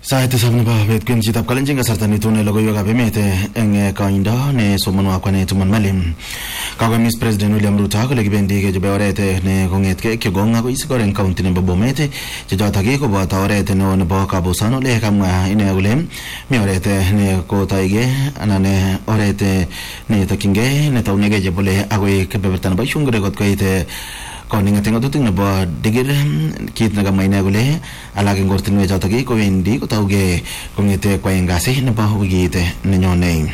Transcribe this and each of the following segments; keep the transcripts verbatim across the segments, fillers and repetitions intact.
Saite sabne ba bet kwen chitap kalenjin kasarta nitune logoiwek ab emet eng koindo ne somonwa kwane tuman malim Kagamis President William Ruto kole kibendi kechobe oret ne kongetke Kigong akoi Isigor eng county nebo Bomet chechotok koboto oret neo nebo Kabusan ole kamwa ine kole mi oret ne kotoige anan oret ne tokyingei ne taunegei chebole akoi kebeberta nebo Shungure kot koit koningat eng ngatutik nebo Digir kit nekamwa ine kole alak eng ortinwek chotok kowendi kotauge kongete kwaeng kasi nebo wikit nenyone.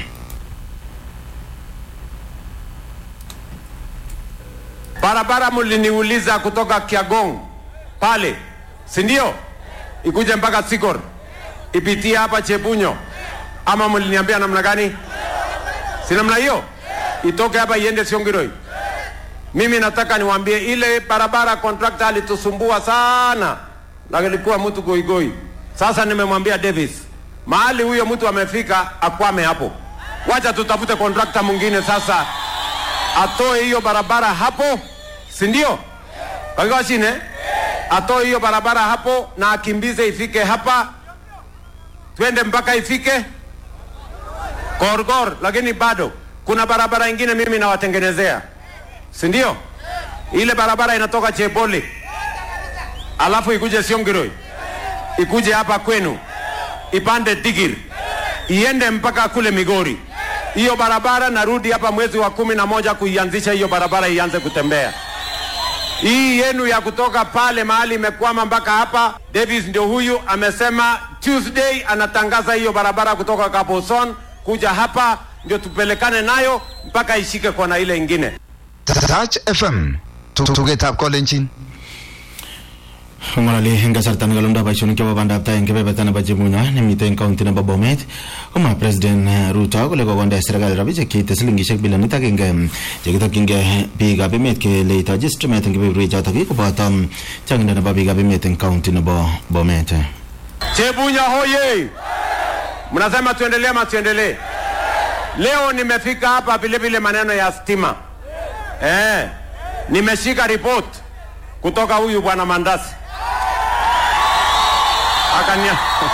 Barabara muliniuliza kutoka Kiagong pale, si ndio? Ikuje mpaka Sigor, ipitie hapa Chepunyo, ama muliniambia namna gani? Si namna hiyo? Itoke hapa iende Siongiroi. Mimi nataka niwaambie ile barabara contractor alitusumbua sana na ilikuwa mtu goigoi. Sasa nimemwambia Davis, mahali huyo mtu amefika akwame hapo. Wacha tutafute contractor mwingine sasa atoe hiyo barabara hapo, si ndio? Kwa hiyo shine atoe hiyo barabara hapo na akimbize ifike hapa. Twende mpaka ifike Korgor, lakini bado kuna barabara nyingine mimi nawatengenezea. Si ndio? Ile barabara inatoka Chebole alafu ikuje Siongiroi, ikuje hapa kwenu, ipande Digir, iende mpaka kule Migori. Hiyo barabara narudi hapa mwezi wa kumi na moja kuianzisha hiyo barabara ianze kutembea. Hii yenu ya kutoka pale mahali imekwama mpaka hapa, Davis ndio huyu amesema Tuesday anatangaza hiyo barabara kutoka Kaboson kuja hapa ndio tupelekane nayo mpaka ishike kwa na ile ingine. Touch F M tugetap kolenjin ngolali henga sartan galunda ba shunu keba banda apta engebe betana ba Jemunya ne miten county na Bomet kuma President Ruto kole ko gonda serikali rabije kite silingishek bilioni takenge jekita kinge biga bemet ke leita jistrument ngebe reja taki ko batam changinda na biga bemet en county na Bomet. Chebunya hoye, mnasema tuendelee ama tuendelee? Leo nimefika hapa vile vile maneno ya stima. Eh, nimeshika report kutoka huyu bwana Mandasi. Akania.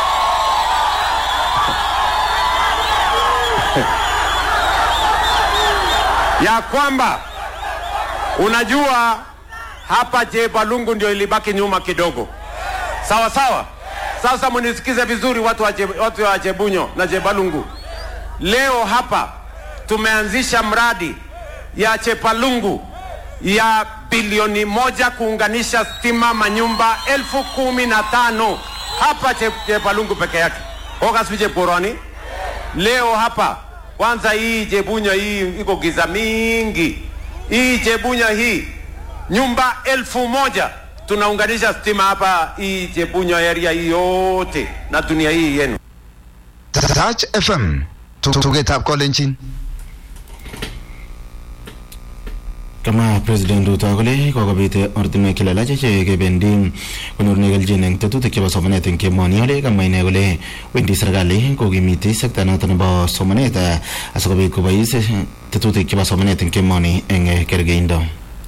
ya kwamba unajua hapa Jebalungu ndio ilibaki nyuma kidogo. Sawa sawa. Sasa munisikize vizuri watu wa Je, watu wa Jebunyo na Jebalungu. Leo hapa tumeanzisha mradi ya Chepalungu ya bilioni moja kuunganisha stima manyumba elfu kumi na tano hapa Chepalungu peke yake. Oga sije poroni. Leo hapa kwanza hii Jebunya hii iko giza mingi. Hii Jebunya hii nyumba elfu moja tunaunganisha stima hapa hii Jebunya area hii yote na dunia hii yenu. Touch F M tugetap kolenjin kama President Ruto kole kokobite ortinwek kilala cheche kebendi konyorune keljin eng tetutik chebo somanet eng kemoni ole kama ine kole wendi serikali kokimiti sekta noto nebo somanet asikobit kobois tetutik chebo somanet eng kemoni eng kergeindo.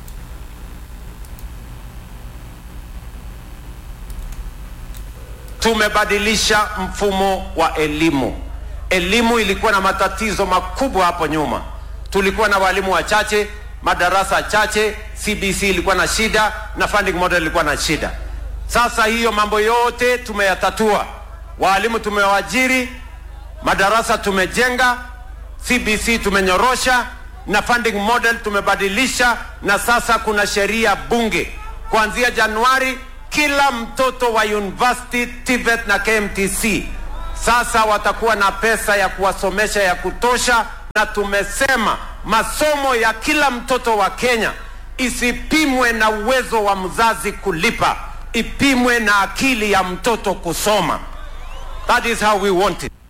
Tumebadilisha mfumo wa elimu. Elimu ilikuwa na matatizo makubwa hapo nyuma. Tulikuwa na walimu wachache, madarasa chache, C B C ilikuwa na shida na funding model ilikuwa na shida. Sasa hiyo mambo yote tumeyatatua. Walimu tumewajiri, madarasa tumejenga, C B C tumenyorosha na funding model tumebadilisha, na sasa kuna sheria bunge. Kuanzia Januari kila mtoto wa university, T V E T na K M T C sasa watakuwa na pesa ya kuwasomesha ya kutosha, na tumesema masomo ya kila mtoto wa Kenya isipimwe na uwezo wa mzazi kulipa, ipimwe na akili ya mtoto kusoma. That is how we want it.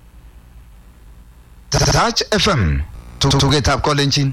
Touch F M tugetap kolenjin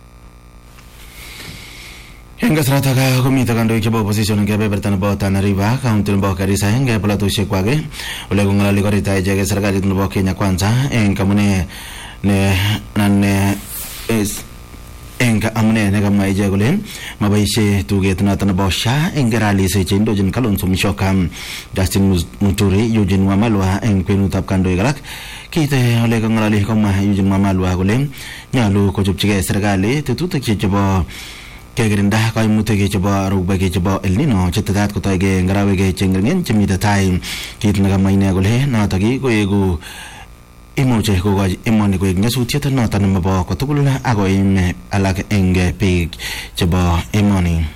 Henga sarata ka komita kandoik chebo opposition eng kebeberta nebo Tana River county nebo Garissa eng polatoshek kwake ole kongalali korita icheket serikalit nebo Kenya Kwanza eng kamune ne nan is Enga amune ne kamwa ije kole maboishe tuget noton nebo SHA eng rallyisiek che indochin Kalonzo Musyoka. Justin Muturi Eugene Wamalwa eng kwenutab kandoik alak kiite ole kang'alali komwa Eugene Wamalwa kole nyolu kochopchigei serikali tetutik chebo kekirinda kaimutik chebo rubek chebo El Nino chetetat kotoige eng arawek che ngeringen chemite tai. Kit ne kamwa ine kole notok koeku imuche kokochi emoni koek nyasutiet noton nebo kotugul ako im alak eng biik chebo emoni.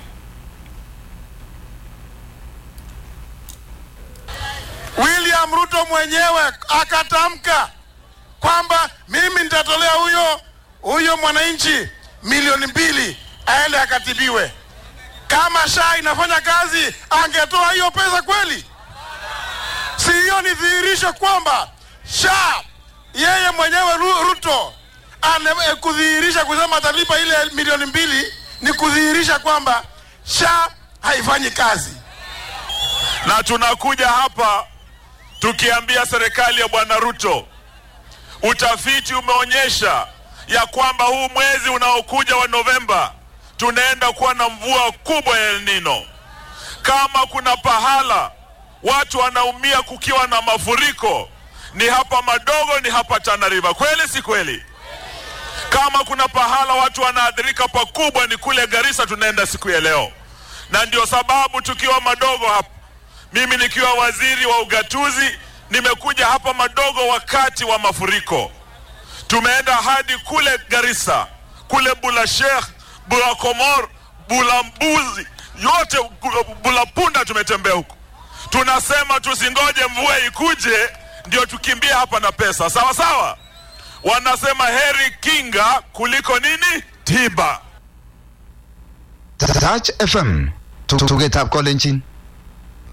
William Ruto mwenyewe akatamka kwamba mimi nitatolea huyo huyo mwananchi milioni mbili aende akatibiwe. Kama SHA inafanya kazi, angetoa hiyo pesa kweli? Si hiyo ni dhihirisho kwamba SHA yeye mwenyewe Ruto anakudhihirisha kusema atalipa ile milioni mbili, ni kudhihirisha kwamba SHA haifanyi kazi. Na tunakuja hapa tukiambia serikali ya Bwana Ruto, utafiti umeonyesha ya kwamba huu mwezi unaokuja wa Novemba tunaenda kuwa na mvua kubwa ya El Nino. Kama kuna pahala watu wanaumia kukiwa na mafuriko, ni hapa Madogo, ni hapa Tana River. Kweli si kweli? Kama kuna pahala watu wanaadhirika pakubwa, ni kule Garissa tunaenda siku ya leo. Na ndio sababu tukiwa Madogo hapa, mimi nikiwa waziri wa ugatuzi, nimekuja hapa Madogo wakati wa mafuriko. Tumeenda hadi kule Garissa, kule Bula Sheikh, Bula Komor, Bula Mbuzi, yote Bula Punda tumetembea huko. Tunasema tusingoje mvua ikuje ndio tukimbia hapa na pesa. Sawa sawa? Wanasema heri kinga kuliko nini? Tiba. Touch F M. Tugetab Kolenjin.